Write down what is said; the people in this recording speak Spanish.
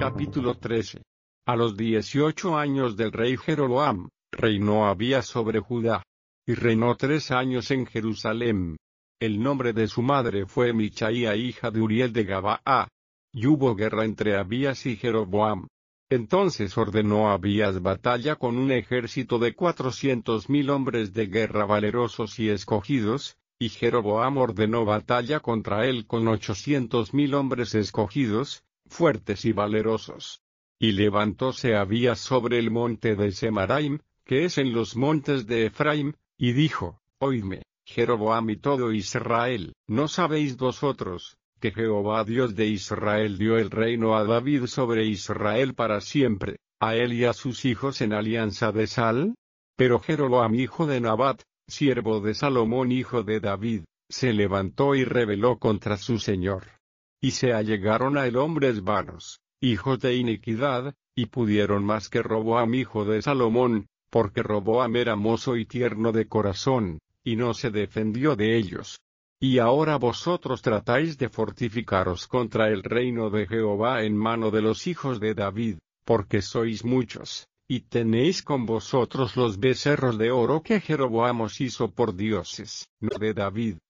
Capítulo 13. A los 18 años del rey Jeroboam, reinó Abías sobre Judá. Y reinó 3 años en Jerusalén. El nombre de su madre fue Micaía, hija de Uriel de Gabaa. Y hubo guerra entre Abías y Jeroboam. Entonces ordenó Abías batalla con un ejército de 400,000 hombres de guerra valerosos y escogidos, y Jeroboam ordenó batalla contra él con 800,000 hombres escogidos, fuertes y valerosos. Y levantóse Abías sobre el monte de Semaraim, que es en los montes de Efraim, y dijo: Oídme, Jeroboam y todo Israel, ¿no sabéis vosotros, que Jehová Dios de Israel dio el reino a David sobre Israel para siempre, a él y a sus hijos en alianza de sal? Pero Jeroboam hijo de Nabat, siervo de Salomón hijo de David, se levantó y rebeló contra su señor. Y se allegaron a él hombres vanos, hijos de iniquidad, y pudieron más que Roboam hijo de Salomón, porque Roboam era mozo y tierno de corazón, y no se defendió de ellos. Y ahora vosotros tratáis de fortificaros contra el reino de Jehová en mano de los hijos de David, porque sois muchos, y tenéis con vosotros los becerros de oro que Jeroboam os hizo por dioses, no de David,